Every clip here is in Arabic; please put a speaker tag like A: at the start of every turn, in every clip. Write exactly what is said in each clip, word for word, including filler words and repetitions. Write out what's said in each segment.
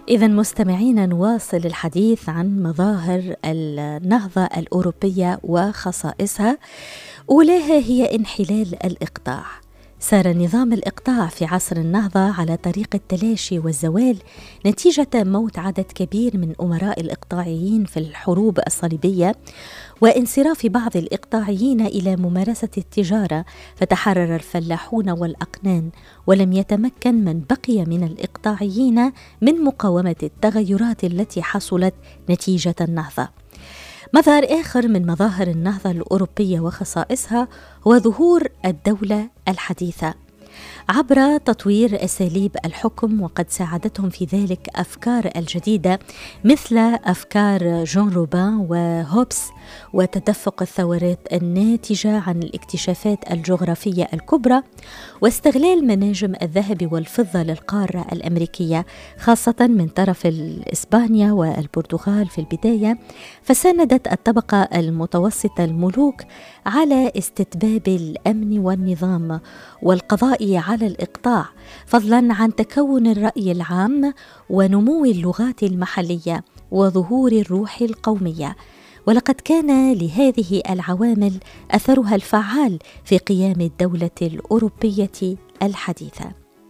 A: إذا مستمعينا نواصل الحديث عن مظاهر النهضة الأوروبية وخصائصها. أولاها هي انحلال الإقطاع. سار نظام الإقطاع في عصر النهضة على طريق التلاشي والزوال نتيجة موت عدد كبير من أمراء الإقطاعيين في الحروب الصليبية وانصراف بعض الإقطاعيين إلى ممارسة التجارة، فتحرر الفلاحون والأقنان، ولم يتمكن من بقي من الإقطاعيين من مقاومة التغيرات التي حصلت نتيجة النهضة. مظهر آخر من مظاهر النهضة الأوروبية وخصائصها هو ظهور الدولة الحديثة عبر تطوير أساليب الحكم، وقد ساعدتهم في ذلك أفكار الجديدة مثل أفكار جون روبان وهوبس وتدفق الثورات الناتجة عن الاكتشافات الجغرافية الكبرى، واستغلال مناجم الذهب والفضة للقارة الأمريكية خاصة من طرف إسبانيا والبرتغال في البداية. فساندت الطبقة المتوسطة الملوك على استتباب الأمن والنظام والقضاء على الإقطاع، فضلا عن تكون الرأي العام ونمو اللغات المحلية وظهور الروح القومية. ولقد كان لهذه العوامل أثرها الفعال في قيام الدولة الأوروبية الحديثة.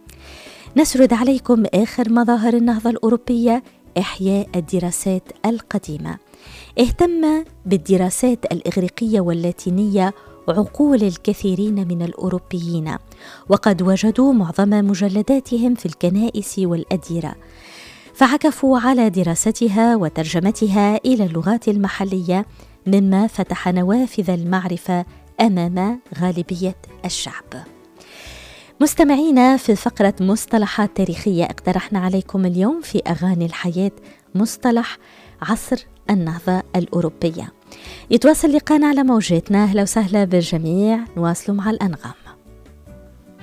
A: نسرد عليكم آخر مظاهر النهضة الأوروبية: إحياء الدراسات القديمة. اهتم بالدراسات الإغريقية واللاتينية عقول الكثيرين من الأوروبيين، وقد وجدوا معظم مجلداتهم في الكنائس والأديرة، فعكفوا على دراستها وترجمتها إلى اللغات المحلية، مما فتح نوافذ المعرفة أمام غالبية الشعب. مستمعينا، في فقرة مصطلحات تاريخية اقترحنا عليكم اليوم في أغاني الحياة مصطلح عصر النهضة الأوروبية. يتواصل لقانا على موجاتنا. أهلا وسهلا بالجميع، نواصلوا مع الأنغام.